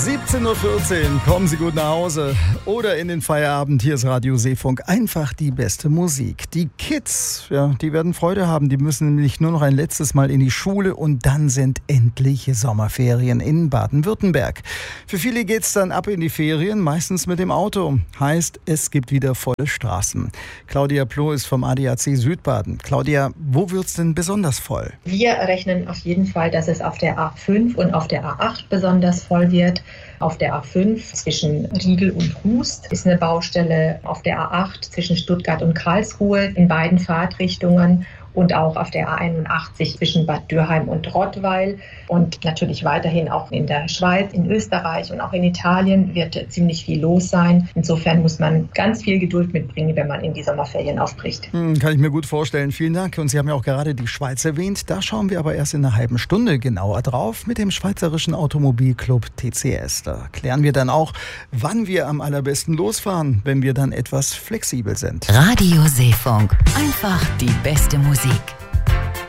17:14 Uhr, kommen Sie gut nach Hause oder in den Feierabend. Hier ist Radio Seefunk, einfach die beste Musik. Die Kids, ja, die werden Freude haben. Die müssen nämlich nur noch ein letztes Mal in die Schule und dann sind endlich Sommerferien in Baden-Württemberg. Für viele geht's dann ab in die Ferien, meistens mit dem Auto. Heißt, es gibt wieder volle Straßen. Claudia Ploh ist vom ADAC Südbaden. Claudia, wo wird's denn besonders voll? Wir rechnen auf jeden Fall, dass es auf der A5 und auf der A8 besonders voll wird. Auf der A5 zwischen Riegel und Hust ist eine Baustelle, auf der A8 zwischen Stuttgart und Karlsruhe in beiden Fahrtrichtungen und auch auf der A81 zwischen Bad Dürheim und Rottweil und natürlich weiterhin auch in der Schweiz, in Österreich und auch in Italien wird ziemlich viel los sein. Insofern muss man ganz viel Geduld mitbringen, wenn man in die Sommerferien aufbricht. Kann ich mir gut vorstellen. Vielen Dank. Und Sie haben ja auch gerade die Schweiz erwähnt. Da schauen wir aber erst in einer halben Stunde genauer drauf mit dem Schweizerischen Automobilclub TCS. Da klären wir dann auch, wann wir am allerbesten losfahren, wenn wir dann etwas flexibel sind. Radio Seefunk. Einfach die beste Musik.